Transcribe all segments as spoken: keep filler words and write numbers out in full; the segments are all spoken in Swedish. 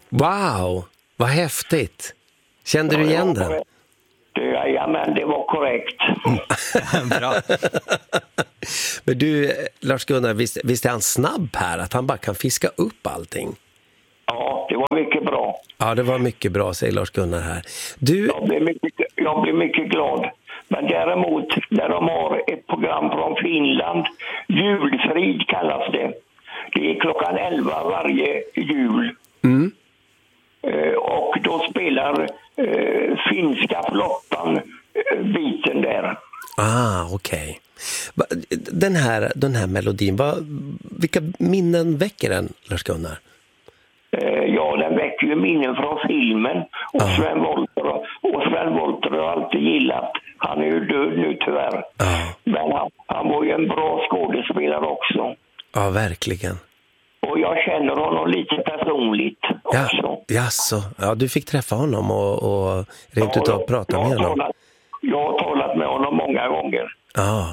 Wow, vad häftigt. Kände du igen den? Ja, men det var korrekt. Bra. Men du, Lars-Gunnar, visst, visst är han snabb här? Att han bara kan fiska upp allting? Ja, det var mycket bra. Ja, det var mycket bra, säger Lars-Gunnar här. Du... Jag blev mycket, jag blev mycket glad. Men däremot, när de har ett program från Finland, Julfrid kallas det. Det är klockan elva varje jul. Mm. Eh, och då spelar eh, finska flottan eh, biten där. Ah, okej. Okay. Den här, den här melodin, vad, vilka minnen väcker den, Lars-Gunnar? Eh, ja, den väcker ju minnen från filmen. Och ah. Sven Wollter, och Sven Wollter har alltid gillat. Han är ju död nu tyvärr. Ah. Men han, han var ju en bra skådespelare också. Ja, verkligen. Och jag känner honom lite personligt också. Ja, jaså. Ja, du fick träffa honom och, och rent ja, utav prata med honom. Talat, jag har talat med honom många gånger. Ja.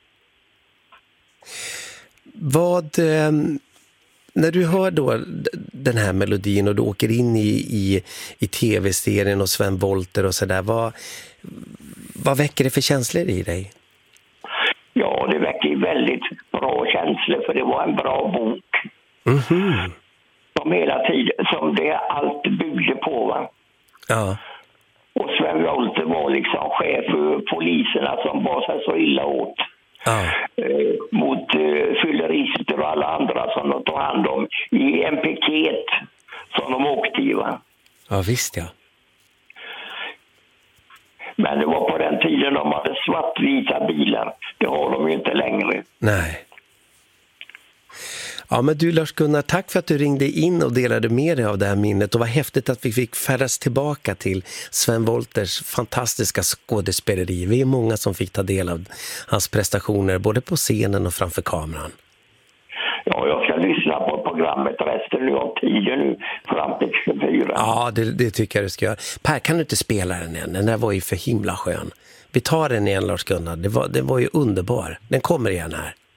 Vad... Eh, när du hör då den här melodin och du åker in i, i, i tv-serien och Sven Wollter och sådär, vad, vad väcker det för känslor i dig? Ja, det väcker väldigt bra känslor, för det var en bra bok. Mm-hmm. Som hela tiden, som det allt byggde på, va? Ja. Och Sven Wollter var liksom chef för poliserna som bar sig så illa åt. Ja. Eh, mot eh, fyllerister och alla andra som de tog hand om i en piket som de åkte i, va? Ja, visst ja. Men det var på den tiden de hade svartvita bilar. Det har de ju inte längre. Nej. Ja, men du Lars-Gunnar, tack för att du ringde in och delade med dig av det här minnet. Och vad häftigt att vi fick färdas tillbaka till Sven Wollters fantastiska skådespeleri. Vi är många som fick ta del av hans prestationer både på scenen och framför kameran. Ja, jag ska lyssna på programmet resten nu av tiden nu fram till tjugofyra. Ja, det, det tycker jag du ska göra. Per, kan du inte spela den än? Den där var ju för himla skön. Vi tar den igen, Lars-Gunnar. Det var, det var ju underbar. Den kommer igen här.